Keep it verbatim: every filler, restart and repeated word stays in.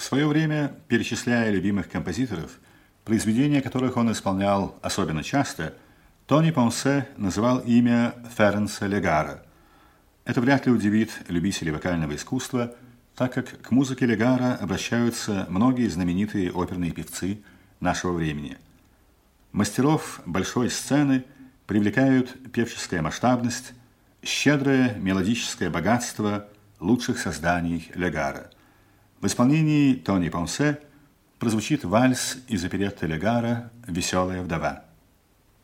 свое время, перечисляя любимых композиторов, произведения которых он исполнял особенно часто, Тони Понсе называл имя Ференца Легара. Это вряд ли удивит любителей вокального искусства, так как к музыке Легара обращаются многие знаменитые оперные певцы нашего времени. Мастеров большой сцены привлекают певческая масштабность, щедрое мелодическое богатство лучших созданий Легара. В исполнении Тони Понсе прозвучит вальс из оперетты Легара «Веселая вдова».